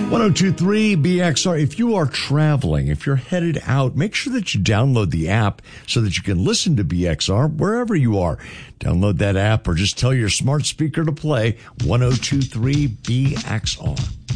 1023 BXR. If you are traveling, if you're headed out, make sure that you download the app so that you can listen to BXR wherever you are. Download that app or just tell your smart speaker to play 1023 BXR.